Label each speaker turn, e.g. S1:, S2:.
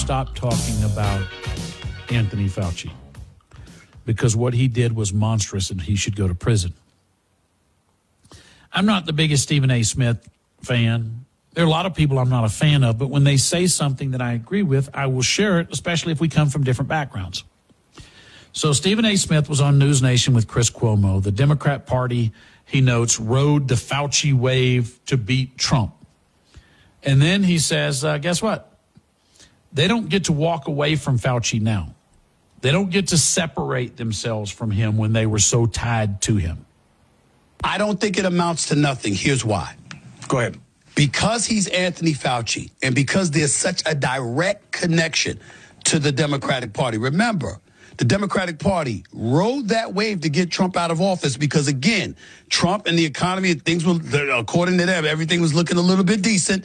S1: stop talking about Anthony Fauci because what he did was monstrous and he should go to prison. I'm not the biggest Stephen A. Smith fan. There are a lot of people I'm not a fan of, but when they say something that I agree with, I will share it, especially if we come from different backgrounds. So Stephen A. Smith was on News Nation with Chris Cuomo. The Democrat Party, he notes, rode the Fauci wave to beat Trump. And then he says, guess what? They don't get to walk away from Fauci now. They don't get to separate themselves from him when they were so tied to him.
S2: I don't think it amounts to nothing. Here's why.
S3: Go ahead.
S2: Because he's Anthony Fauci and because there's such a direct connection to the Democratic Party. Remember, the Democratic Party rode that wave to get Trump out of office because, again, Trump and the economy, things were, according to them, everything was looking a little bit decent.